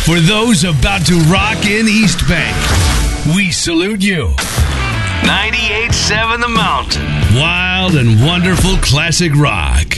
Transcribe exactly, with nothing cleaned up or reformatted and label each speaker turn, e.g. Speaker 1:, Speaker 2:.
Speaker 1: For those about to rock in East Bay, we salute you.
Speaker 2: ninety-eight point seven The Mountain.
Speaker 1: Wild and wonderful classic rock.